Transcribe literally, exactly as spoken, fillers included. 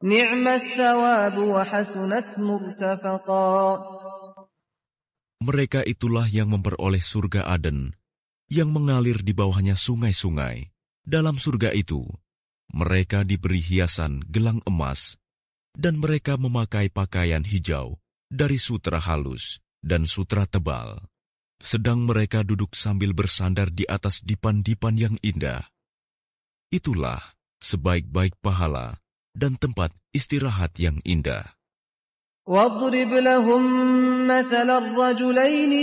Ni'mat thawabu wa hasunat murtafaqa. Mereka itulah yang memperoleh surga Aden, yang mengalir di bawahnya sungai-sungai. Dalam surga itu, mereka diberi hiasan gelang emas, dan mereka memakai pakaian hijau dari sutra halus dan sutra tebal. Sedang mereka duduk sambil bersandar di atas dipan-dipan yang indah. Itulah sebaik-baik pahala dan tempat istirahat yang indah. واضرب لهم مثل الرجلين